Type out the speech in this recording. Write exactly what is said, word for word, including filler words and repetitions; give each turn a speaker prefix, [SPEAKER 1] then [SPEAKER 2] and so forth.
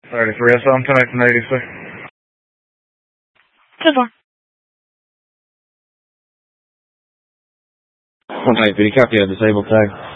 [SPEAKER 1] thirty-three, I saw him connecting eighty-six.
[SPEAKER 2] ten four.
[SPEAKER 3] one eight, did he copy a disabled tag?